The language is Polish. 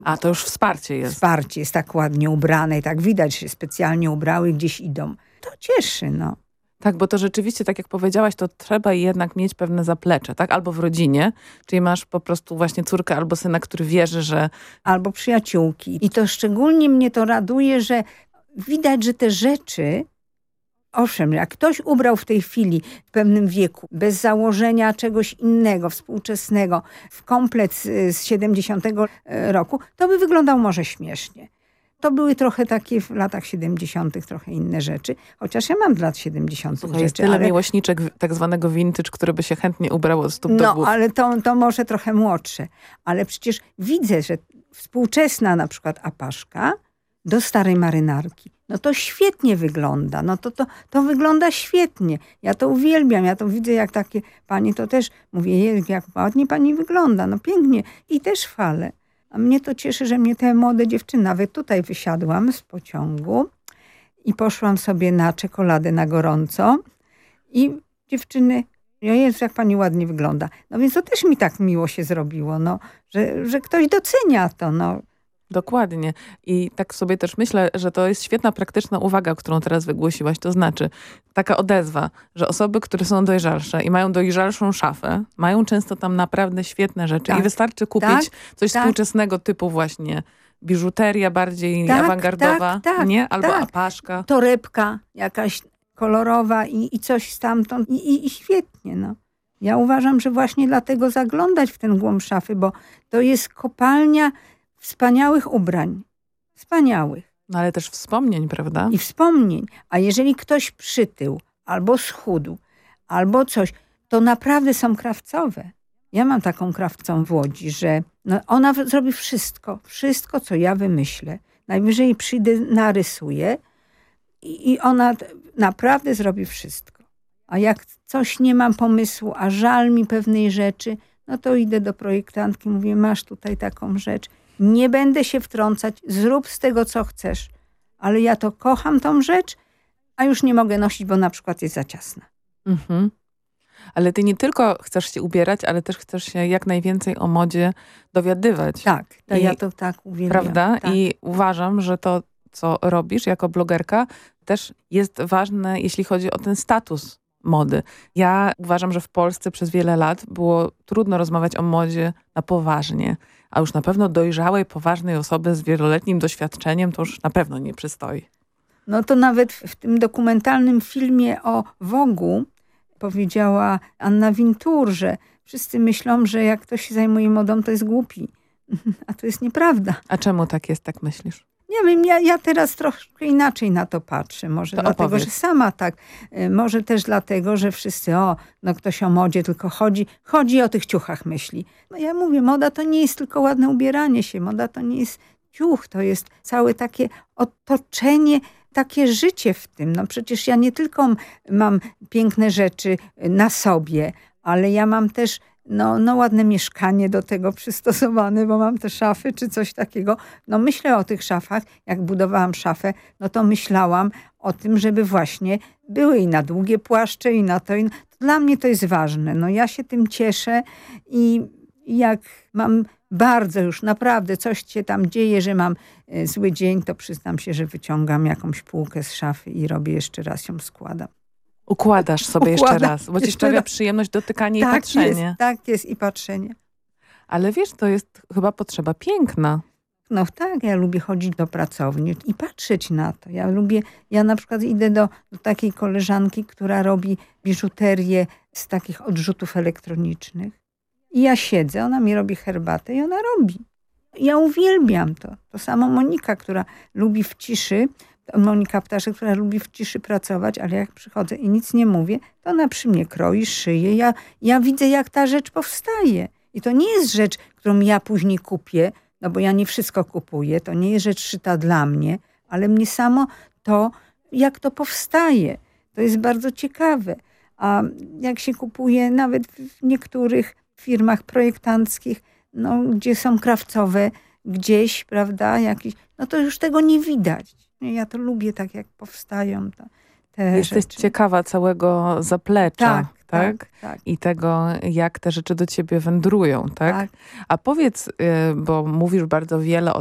A to już wsparcie jest. Wsparcie, jest tak ładnie ubrane i tak widać, że się specjalnie ubrały, gdzieś idą. To cieszy, no. Tak, bo to rzeczywiście, tak jak powiedziałaś, to trzeba jednak mieć pewne zaplecze, tak? Albo w rodzinie, czyli masz po prostu właśnie córkę albo syna, który wierzy, że... Albo przyjaciółki. I to szczególnie mnie to raduje, że widać, że te rzeczy, owszem, jak ktoś ubrał w tej chwili w pewnym wieku, bez założenia czegoś innego, współczesnego, w komplet z 70 roku, to by wyglądał może śmiesznie. To były trochę takie w latach 70. trochę inne rzeczy. Chociaż ja mam z lat 70. rzeczy. Jest tyle miłośniczek tak zwanego vintage, który by się chętnie ubrał od stóp do głów. No, ale to może trochę młodsze. Ale przecież widzę, że współczesna na przykład apaszka do starej marynarki, no to świetnie wygląda. No to wygląda świetnie. Ja to uwielbiam. Ja to widzę, jak takie panie to też mówię, jak ładnie pani wygląda. No pięknie. I też chwalę. A mnie to cieszy, że mnie te młode dziewczyny, nawet tutaj wysiadłam z pociągu i poszłam sobie na czekoladę na gorąco i dziewczyny, Jezu, jak pani ładnie wygląda. No więc to też mi tak miło się zrobiło, no, że ktoś docenia to, no. Dokładnie. I tak sobie też myślę, że to jest świetna, praktyczna uwaga, którą teraz wygłosiłaś. To znaczy taka odezwa, że osoby, które są dojrzalsze i mają dojrzalszą szafę, mają często tam naprawdę świetne rzeczy. Tak. I wystarczy kupić coś współczesnego typu właśnie biżuteria bardziej awangardowa, nie? Albo apaszka. Torebka jakaś kolorowa i coś stamtąd. I świetnie, no. Ja uważam, że właśnie dlatego zaglądać w ten głąb szafy, bo to jest kopalnia wspaniałych ubrań. Wspaniałych. No ale też wspomnień, prawda? I wspomnień. A jeżeli ktoś przytył, albo schudł, albo coś, to naprawdę są krawcowe. Ja mam taką krawcą w Łodzi, że ona zrobi wszystko, co ja wymyślę. Najwyżej przyjdę, narysuję i ona naprawdę zrobi wszystko. A jak coś nie mam pomysłu, a żal mi pewnej rzeczy, no to idę do projektantki, mówię, masz tutaj taką rzecz. Nie będę się wtrącać, zrób z tego, co chcesz. Ale ja to kocham tą rzecz, a już nie mogę nosić, bo na przykład jest za ciasna. Mhm. Ale ty nie tylko chcesz się ubierać, ale też chcesz się jak najwięcej o modzie dowiadywać. Tak, ja to tak uwielbiam. Prawda? Tak. I uważam, że to, co robisz jako blogerka, też jest ważne, jeśli chodzi o ten status mody. Ja uważam, że w Polsce przez wiele lat było trudno rozmawiać o modzie na poważnie. A już na pewno dojrzałej, poważnej osoby z wieloletnim doświadczeniem to już na pewno nie przystoi. No to nawet w tym dokumentalnym filmie o Vogue'u powiedziała Anna Wintour, że wszyscy myślą, że jak ktoś się zajmuje modą, to jest głupi. A to jest nieprawda. A czemu tak jest, tak myślisz? Nie wiem, ja teraz troszkę inaczej na to patrzę. Może to dlatego, opowiedz. że sama tak. Może też dlatego, że wszyscy, ktoś o modzie tylko chodzi i o tych ciuchach myśli. No ja mówię, moda to nie jest tylko ładne ubieranie się. Moda to nie jest ciuch, to jest całe takie otoczenie, takie życie w tym. No przecież ja nie tylko mam piękne rzeczy na sobie, ale ja mam też ładne mieszkanie do tego przystosowane, bo mam te szafy czy coś takiego. No myślę o tych szafach. Jak budowałam szafę, no to myślałam o tym, żeby właśnie były i na długie płaszcze i na to. Dla mnie to jest ważne. No ja się tym cieszę i jak mam bardzo już naprawdę coś się tam dzieje, że mam zły dzień, to przyznam się, że wyciągam jakąś półkę z szafy i robię jeszcze raz ją składam. Układasz sobie jeszcze raz, bo ci sprawia przyjemność dotykanie i patrzenie. Tak jest i patrzenie. Ale wiesz, to jest chyba potrzeba piękna. No tak, ja lubię chodzić do pracowni i patrzeć na to. Ja na przykład idę do takiej koleżanki, która robi biżuterię z takich odrzutów elektronicznych. I ja siedzę, ona mi robi herbatę i ona robi. Ja uwielbiam to. To samo Monika, która lubi w ciszy, Monika Ptaszek, która lubi w ciszy pracować, ale jak przychodzę i nic nie mówię, to ona przy mnie kroi, szyje. Ja widzę, jak ta rzecz powstaje. I to nie jest rzecz, którą ja później kupię, no bo ja nie wszystko kupuję. To nie jest rzecz szyta dla mnie, ale mnie samo to, jak to powstaje. To jest bardzo ciekawe. A jak się kupuje nawet w niektórych firmach projektanckich, gdzie są krawcowe gdzieś, prawda, jakieś, to już tego nie widać. Ja to lubię tak, jak powstają te Jesteś rzeczy. ciekawa całego zaplecza tak? I tego, jak te rzeczy do ciebie wędrują, tak? A powiedz, bo mówisz bardzo wiele o